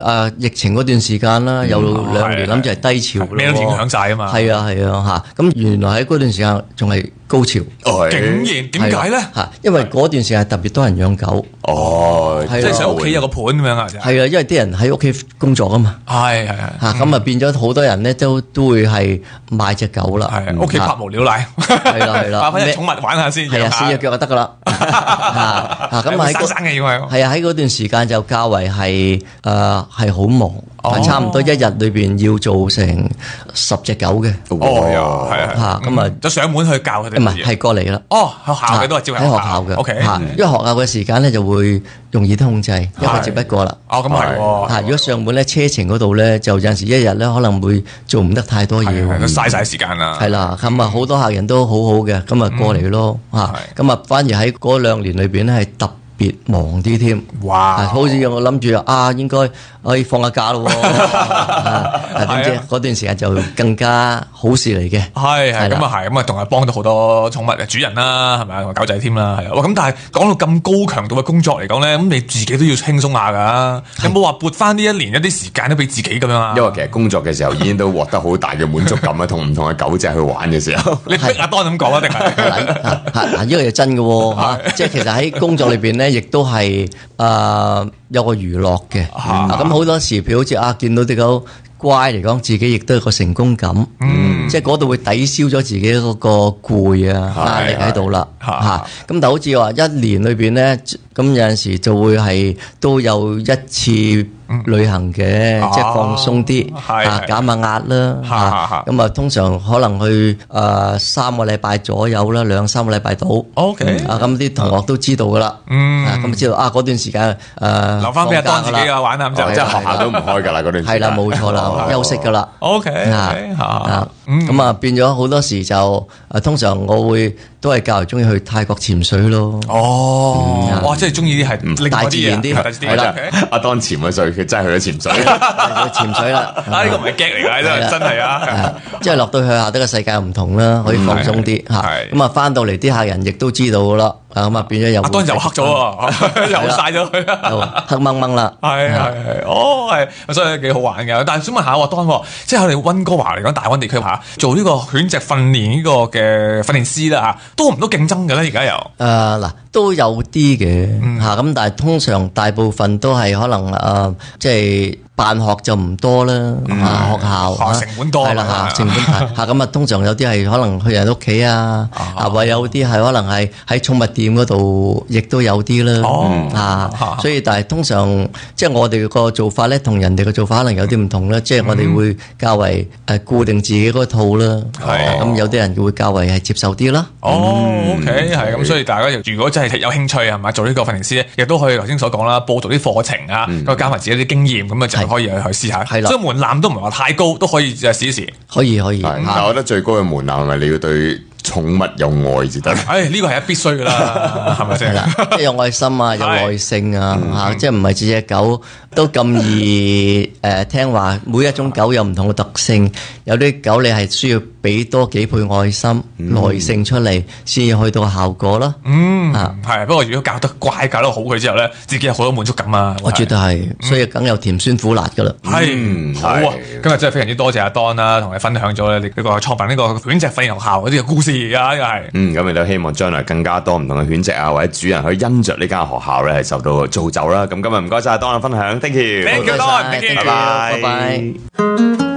疫情嗰段時間啦，有2年諗住係低潮， 咩都影響晒啊嘛。 係啊嚇，咁原來喺嗰段時間仲係高潮， 竟然點解咧？ 因為嗰段時間特別多人養狗， 即係想屋企有個盤咁樣啊？ 係啊，因為啲人喺屋企工作啊嘛， 係咁啊變咗好多人咧都會係買隻狗啦， 屋企百無聊賴， 係啦， 買翻隻寵物玩下先， 係啊，4隻腳就得噶啦，咁喺生嘅要係啊，喺嗰段時間就較為係好忙。差唔多一日裏邊要做成10隻狗嘅， 咁就上門去教佢哋， 唔係過嚟啦。 學校嘅都係照喺學校嘅 ，OK，因為學校嘅時間咧就會容易啲控制，一個接一個啦。 咁係， 如果上門咧車程嗰度咧，就有陣時一日咧可能會做唔得太多嘢， 嘥晒時間啦。 係啦，咁啊好多客人都好好嘅，咁啊過嚟咯，咁啊反而喺嗰2年裏邊咧係特別忙啲添， 哇！ 好似我諗住應該可以放下假咯，點知嗰段時間就更加好事嚟嘅。 係咁啊，同埋幫到好多寵物嘅主人啦，係咪啊，同埋狗仔添啦，係啊。咁但係講到咁高強度嘅工作嚟講咧，咁你自己都要輕鬆下噶。有冇話撥翻呢1年一啲時間都俾自己咁樣啊？ 因為其實工作嘅時候已經都獲得好大嘅滿足感啊，同唔同嘅狗仔去玩嘅時候， 你逼阿當咁講啊，定係？ 呢個係真嘅，即係其實喺工作裏邊咧，亦都係有個娛樂嘅。咁好多時譬如好似見到啲狗乖嚟講，自己亦都有個成功感，即係嗰度會抵消咗自己嗰個攰壓力喺度啦。咁但係好似話1年裏邊咧，咁有陣時就會係都有一次旅行嘅，即係放鬆啲，減下壓啦。咁啊，通常可能去3個禮拜左右啦，2-3個禮拜到。 OK， 咁啲同學都知道噶啦。咁知道嗰段時間留翻俾阿當自己玩啊，咁就即係學校都唔開噶啦，嗰段時間係啦，冇錯啦，休息噶啦。 OK， 咁啊變咗好多時就通常我會都係較為中意去泰國潛水咯。 哇！即係中意啲係大自然啲，係啦。 阿當潛咗水，佢真係去咗潛水， 潛水啦。 呢個唔係 gag 嚟㗎，真係啊！ 即係落到去下得個世界唔同啦，可以放鬆啲嚇。咁啊翻到嚟啲客人亦都知道㗎啦。咁啊變咗又阿當又黑咗喎，又曬咗佢， 黑掹掹啦。 係，所以幾好玩嘅。但係想問下當，即係我哋溫哥華嚟講，大溫地區做呢個犬隻訓練呢個嘅訓練師啦多唔多競爭嘅咧？而家又都有啲嘅咁，但係通常大部分都係可能即係辦學就唔多啦，學校成本多係啦成本大咁啊，通常有啲係可能去人屋企或有啲係可能係喺寵物店嗰度，亦都有啲啦所以但係通常即係我哋個做法咧，同人哋嘅做法可能有啲唔同啦，即係我哋會較為固定自己嗰套啦，咁有啲人會較為係接受啲啦。 OK， 係咁，所以大家如果真係有興趣係咪做呢個訓練師咧，亦都可以頭先所講啦，報讀啲課程再加埋自己啲經驗，咁就可以去試下。所以門檻都唔係話太高，都可以試一試。 可以。 但係我覺得最高嘅門檻係咪你要對寵物有愛至得？ 呢個係必須噶啦，係咪先？ 即係有愛心有耐性即係唔係隻隻狗都咁易聽話。每一種狗有唔同嘅特性，有啲狗你係需要俾多幾倍愛心、耐性出嚟，先至去到效果啦。 係。不過如果教得乖、教得好佢之後咧，自己有好多滿足感啊！ 我絕對係，所以梗有甜酸苦辣噶啦。 係好啊！今日真係非常之多謝阿 Don 啦，同你分享咗你呢個創辦呢個犬隻訓練學校嗰啲嘅故事啊！又係咁亦都希望將來更加多唔同嘅犬隻或者主人可以因着呢間學校咧係受到造就啦。咁今日唔該晒阿 Don 嘅分享，thank you， 拜拜。